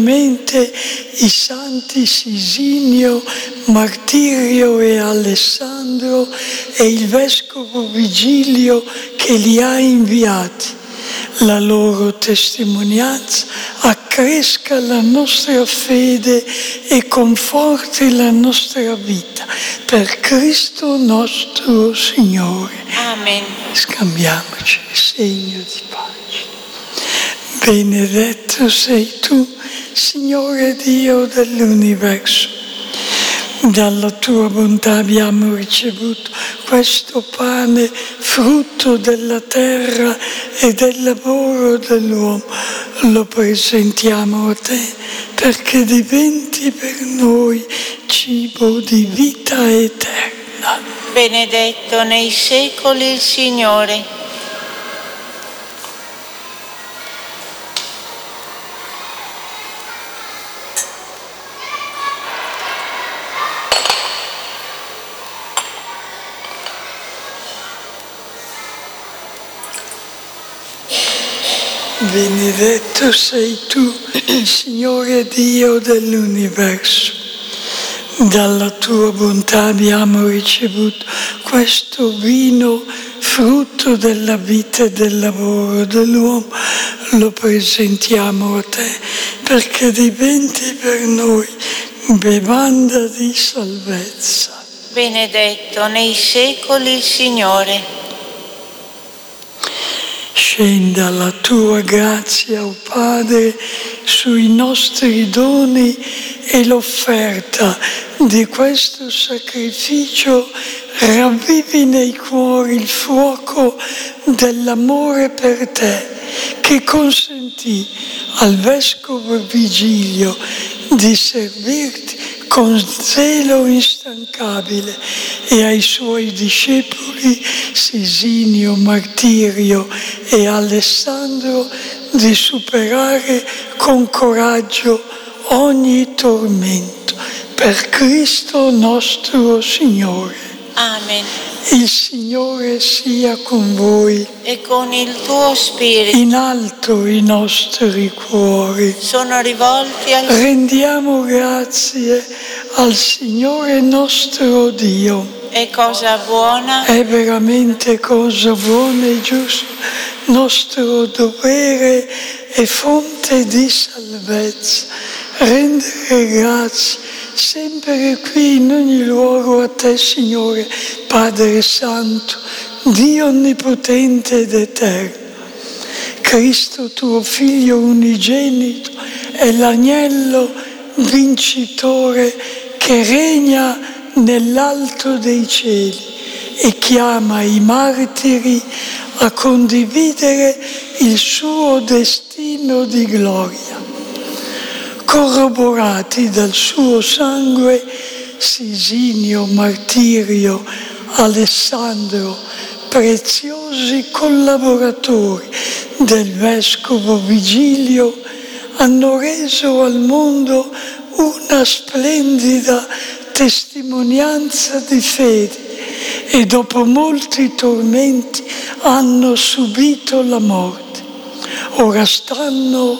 I santi Sisinio, Martirio e Alessandro e il vescovo Vigilio che li ha inviati. La loro testimonianza accresca la nostra fede e conforti la nostra vita. Per Cristo nostro Signore. Amen. Scambiamoci il segno di pace. Benedetto sei tu, Signore Dio dell'universo. Dalla tua bontà abbiamo ricevuto questo pane, frutto della terra e del lavoro dell'uomo. Lo presentiamo a te perché diventi per noi cibo di vita eterna. Benedetto nei secoli il Signore. Benedetto sei tu, Signore Dio dell'universo. Dalla tua bontà abbiamo ricevuto questo vino, frutto della vita e del lavoro dell'uomo. Lo presentiamo a te perché diventi per noi bevanda di salvezza. Benedetto nei secoli il Signore. Scenda la tua grazia, o Padre, sui nostri doni e l'offerta di questo sacrificio ravvivi nei cuori il fuoco dell'amore per te, che consentì al Vescovo Vigilio di servirti con zelo instancabile e ai suoi discepoli Sisinio, Martirio e Alessandro di superare con coraggio ogni tormento. Per Cristo nostro Signore. Amen. Il Signore sia con voi. E con il tuo spirito. In alto i nostri cuori sono rivolti al rendiamo grazie al Signore nostro Dio. È cosa buona. È veramente cosa buona e giusta, nostro dovere e fonte di salvezza. Rendere grazie sempre qui in ogni luogo a te, Signore, Padre Santo, Dio onnipotente ed eterno. Cristo, tuo Figlio unigenito, è l'agnello vincitore che regna nell'alto dei cieli e chiama i martiri a condividere il suo destino di gloria. Corroborati dal suo sangue, Sisinio, Martirio, Alessandro, preziosi collaboratori del Vescovo Vigilio, hanno reso al mondo una splendida testimonianza di fede e dopo molti tormenti hanno subito la morte. Ora stanno